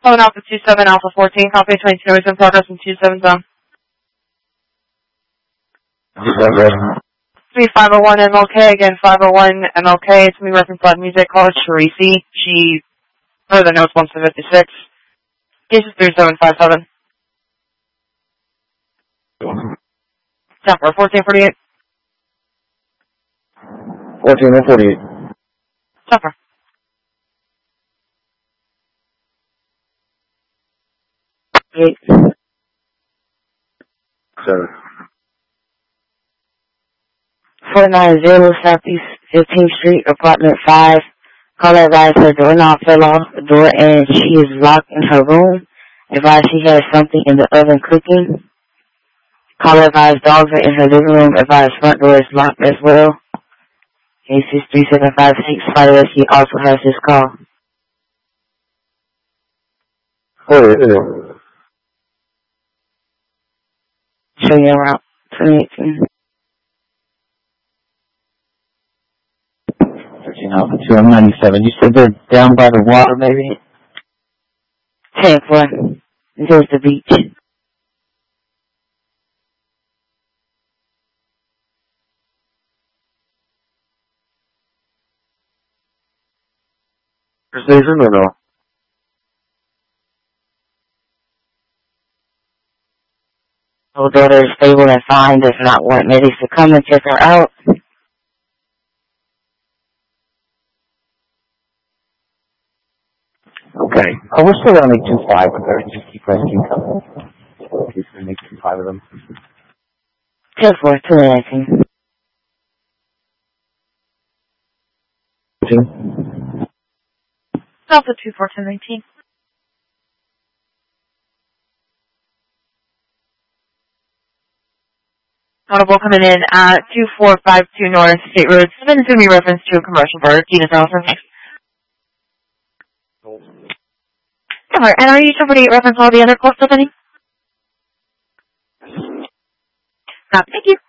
Calling Alpha 27, Alpha 14, copy 22 noise in progress in 27 zone. 3501 MLK, again 501 MLK, it's me reference lab music, call it Sharisi. She, the notes 156. Case is 3757. Temper 1448. 1448. Temper. Eight. 7. 490 Southeast 15th Street, apartment 5. Caller advised her doorknob fell off the door and she is locked in her room. Advised she has something in the oven cooking. Caller advised dogs are in her living room. Advised front door is locked as well. Case is 3756. Fire rescue also has this call. Show you around 2018. 297. You said they're down by the water, maybe? 10-1. There's the beach. Precision or no? Her daughter is stable and fine, does not want medics to come and check her out. Okay. Oh, we're still only 2-5 with her. Just keep rescue coming. He's going to make 2-5 of them. 10-4, 2019. Alpha 24, 1019. Audible coming in at 2452 North State Road 7. This is going to be reference to a commercial bird. Gina's Allison. Alright, and are you somebody reference all the other calls still pending? Thank you.